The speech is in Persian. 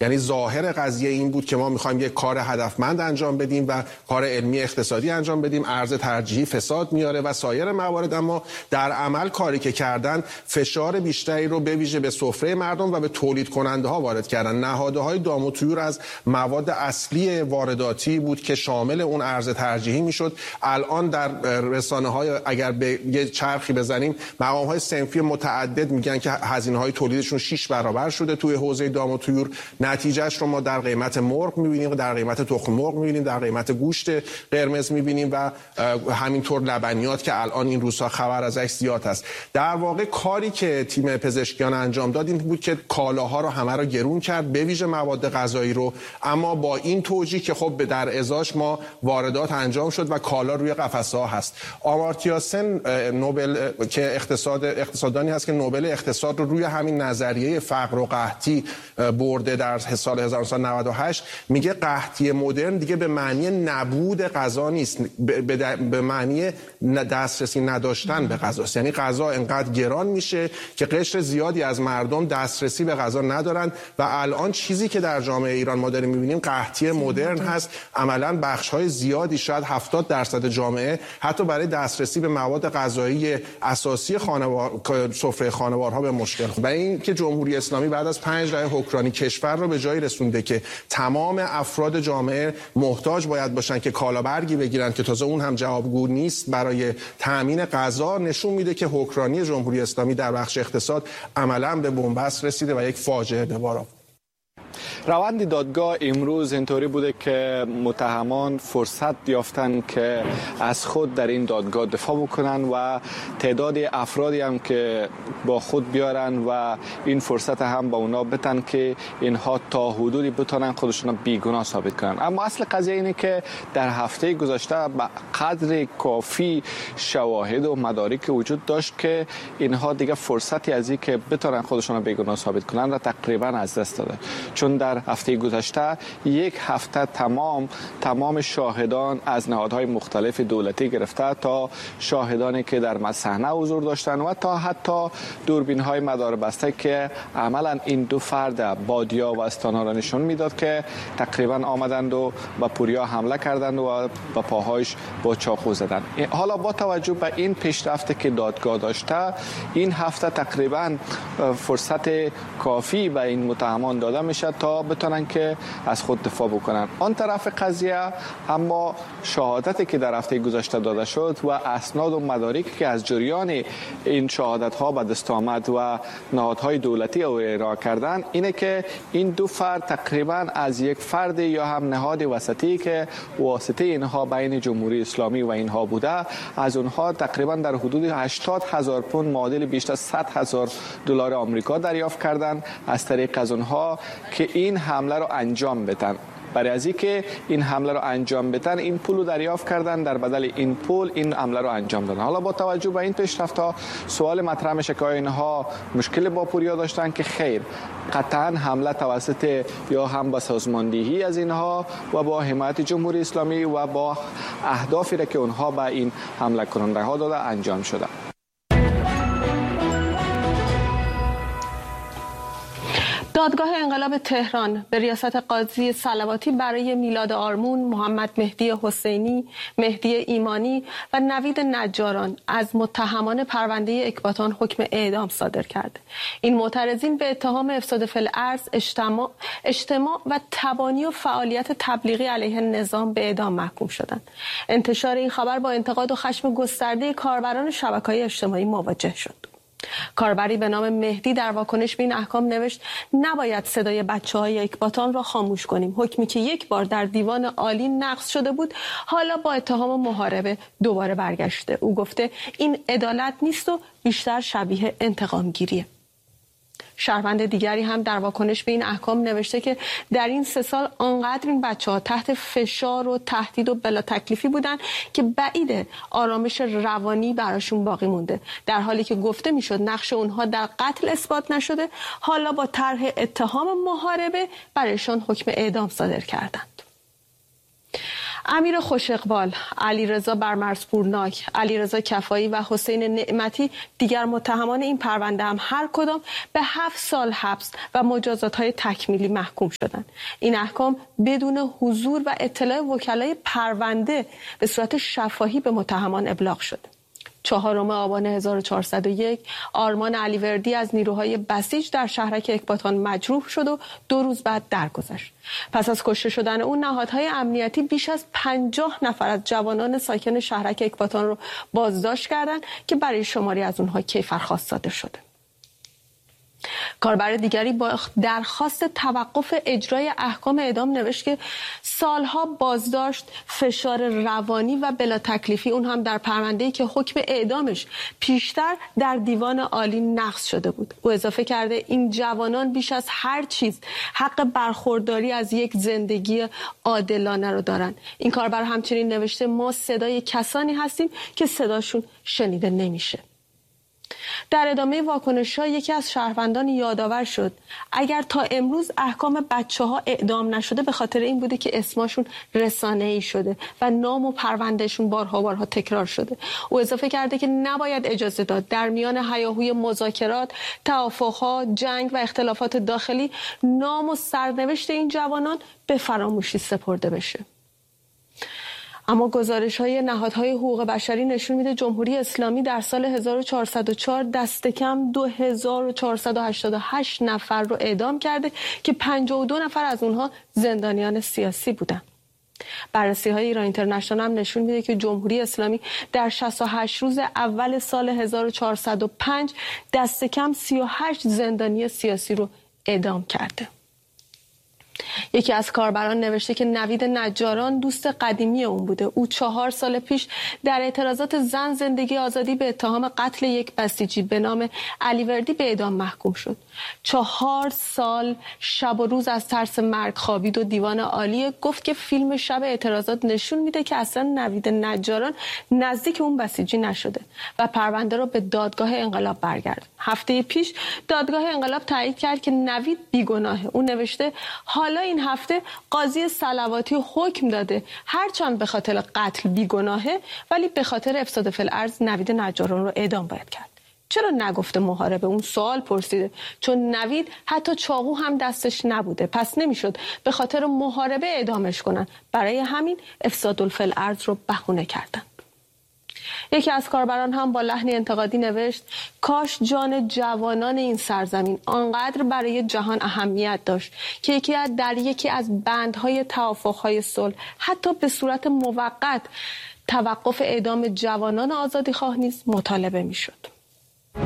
یعنی ظاهر قضیه این بود که ما میخوایم یک کار هدفمند انجام بدیم و کار علمی اقتصادی انجام بدیم، ارز ترجیحی فساد میاره و سایر موارد، اما در عمل کاری که کردن فشار بیشتری رو به ویژه به سفره مردم و به تولید کننده ها وارد کردن. نهادهای دام و طیور از مواد اصلی وارداتی بود که شامل اون ارز ترجیحی میشد. الان در رسانه های اگر به یه چرخی بزنیم، مقام های صنفی متعدد میگن که هزینه های تولیدشون 6 برابر شده توی حوزه دام و طیور. نتیجهش رو ما در قیمت مرغ میبینیم، در قیمت تخم مرغ میبینیم، در قیمت گوشت قرمز میبینیم و همینطور لبنیات که الان این روزها خبر ازش زیاد هست. در واقع کاری که تیم پزشکیان انجام داد این بود که کالاها رو همه رو گرون کرد، به ویژه مواد غذایی رو، اما با این توجیه که خب در ازاش ما واردات انجام شد و کالا روی قفسه‌ها هست. آمارتیا سن نوبل که اقتصاددانی هست که نوبل اقتصاد رو روی همین نظریه فقر و قحطی برده در سال 1998، میگه قحطی مدرن دیگه به معنی نبود غذا نیست، به معنی دسترسی نداشتن به غذاست. یعنی غذا انقدر گران میشه که قشر زیادی از مردم دسترسی به غذا ندارن و الان چیزی که در جامعه ایران ما داریم میبینیم قحطی مدرن هست. عملاً بخش‌های زیادی، شاید 70% جامعه، حتی برای دسترسی به مواد غذایی اساسی سفره خانوارها به مشکل و این که جمهوری اسلامی بعد از 5 دهه حکمرانی کشور رو به جایی رسونده که تمام افراد جامعه محتاج باید باشن که کالابرگی بگیرن که تازه اون هم جوابگو نیست برای تامین غذا، نشون میده که حکمرانی جمهوری اسلامی در بخش اقتصاد عملاً به بنبست رسیده و یک فاجعه به بار آورد. روند دادگاه امروز اینطوری بوده که متهمان فرصت یافتن که از خود در این دادگاه دفاع بکنن و تعداد افرادی هم که با خود بیارن و این فرصت هم با اونا بتن که اینها تا حدودی بتونن خودشون بیگناه ثابت کنن. اما اصل قضیه اینه که در هفته گذشته به قدر کافی شواهد و مدارک وجود داشت که اینها دیگه فرصتی از این که بتونن خودشون بیگناه ثابت کنن را تقریبا از دست دادن، چون در هفته گذشته یک هفته تمام شاهدان از نهادهای مختلف دولتی گرفته تا شاهدانی که در صحنه حضور داشتن و تا حتی دوربین‌های مداربسته که عملا این دو فرد بادیا و استانا را نشون میداد که تقریبا آمدند و به پوریا حمله کردند و به پاهایش با چاقو زدند. حالا با توجه به این پیشرفته که دادگاه داشته، این هفته تقریبا فرصت کافی به این متهمان داده میشه تا بتونن که از خود دفاع بکنن. آن طرف قضیه اما شهادتی که در هفته گذشته داده شد و اسناد و مدارکی که از جریان این شهادت ها به دست آمد و نهادهای دولتی او ارائه کردن اینه که این دو فرد تقریبا از یک فرد یا هم نهاد وسطی که واسطه اینها بین جمهوری اسلامی و اینها بوده، از اونها تقریبا در حدود 80,000 پوند معادل بیشتر از $100,000 آمریکا دریافت کردن از طریق از اونها که این حمله رو انجام بدن. برای از اینکه این حمله رو انجام بدن این پول رو دریافت کردن، در بدل این پول این حمله رو انجام دادن. حالا با توجه به این پیشرفت‌ها سوال مطرح میشه که اینها مشکل با پوریا داشتن که خیر، قطعا حمله توسط یا هم با سازماندهی از اینها و با حمایت جمهوری اسلامی و با اهدافی را که اونها به این حمله کننده ها داده انجام شده. دادگاه انقلاب تهران به ریاست قاضی صلواتی برای میلاد آرمون، محمد مهدی حسینی، مهدی ایمانی و نوید نجاران از متهمان پرونده اکباتان حکم اعدام صادر کرد. این معترضین به اتهام افساد فی الارض، اجتماع و تبانی و فعالیت تبلیغی علیه نظام به اعدام محکوم شدند. انتشار این خبر با انتقاد و خشم گسترده کاربران شبکه‌های اجتماعی مواجه شد. کاربری به نام مهدی در واکنش به این احکام نوشت: نباید صدای بچه‌های اکباتان را خاموش کنیم. حکمی که یک بار در دیوان عالی نقض شده بود حالا با اتهام محاربه دوباره برگشته. او گفته این عدالت نیست و بیشتر شبیه انتقام گیریه. شهروند دیگری هم در واکنش به این احکام نوشته که در این 3 سال آنقدر این بچه‌ها تحت فشار و تهدید و بلا تکلیفی بودن که بعیده آرامش روانی براشون باقی مونده، در حالی که گفته میشد نقش اونها در قتل اثبات نشده. حالا با طرح اتهام محاربه برایشان حکم اعدام صادر کردند. امیر خوش اقبال، علیرضا برمرزپورناک، علیرضا کفایی و حسین نعمتی دیگر متهمان این پرونده هم هر کدام به 7 سال حبس و مجازات‌های تکمیلی محکوم شدند. این احکام بدون حضور و اطلاع وکلای پرونده به صورت شفاهی به متهمان ابلاغ شد. 4 آبان 1401 آرمان علیوردی از نیروهای بسیج در شهرک اکباتان مجروح شد و 2 روز بعد درگذشت. پس از کشته شدن او نهادهای امنیتی بیش از 50 نفر از جوانان ساکن شهرک اکباتان را بازداشت کردند که برای شماری از اونها کیفرخواست صادر شده. کاربر دیگری با درخواست توقف اجرای احکام اعدام نوشت که سالها بازداشت، فشار روانی و بلا تکلیفی اون هم در پرونده‌ای که حکم اعدامش پیشتر در دیوان عالی نقض شده بود. او اضافه کرده این جوانان بیش از هر چیز حق برخورداری از یک زندگی عادلانه رو دارن. این کاربر همچنین نوشته ما صدای کسانی هستیم که صداشون شنیده نمیشه. در ادامه واکنش‌ها یکی از شهروندان یادآور شد اگر تا امروز احکام بچه‌ها اعدام نشده به خاطر این بوده که اسمشون رسانه‌ای شده و نام و پروندهشون بارها تکرار شده. او اضافه کرده که نباید اجازه داد در میان هیاهوی مذاکرات، توافق‌ها، جنگ و اختلافات داخلی نام و سرنوشت این جوانان به فراموشی سپرده بشه. اما گزارش‌های نهادهای حقوق بشری نشون میده جمهوری اسلامی در سال 1404 دست کم 2488 نفر رو اعدام کرده که 52 نفر از اونها زندانیان سیاسی بودن. بررسی‌های ایران اینترنشنال هم نشون میده که جمهوری اسلامی در 68 روز اول سال 1405 دست کم 38 زندانی سیاسی رو اعدام کرده. یکی از کاربران نوشته که نوید نجاران دوست قدیمی اون بوده. او 4 سال پیش در اعتراضات زن زندگی آزادی به اتهام قتل یک بسیجی به نام علیوردی به اعدام محکوم شد. 4 سال شب و روز از ترس مرگ خوابید و دیوان عالی گفت که فیلم شب اعتراضات نشون میده که اصلا نوید نجاران نزدیک اون بسیجی نشده و پرونده رو به دادگاه انقلاب برگرداند. هفته پیش دادگاه انقلاب تایید کرد که نوید بیگناهه. اون نوشته حالا این هفته قاضی صلواتی حکم داده هرچند به خاطر قتل بیگناهه ولی به خاطر افساد فی‌الارض نوید نجاران رو اعدام باید کرد. چرا نگفته محاربه؟ اون سوال پرسیده چون نوید حتی چاقو هم دستش نبوده پس نمیشد به خاطر محاربه اعدامش کنن. برای همین افساد فی‌الارض رو بهونه کردن. یکی از کاربران هم با لحن انتقادی نوشت کاش جان جوانان این سرزمین آنقدر برای جهان اهمیت داشت که در یکی از بندهای توافقهای صلح حتی به صورت موقت توقف اعدام جوانان آزادیخواه نیز مطالبه میشد.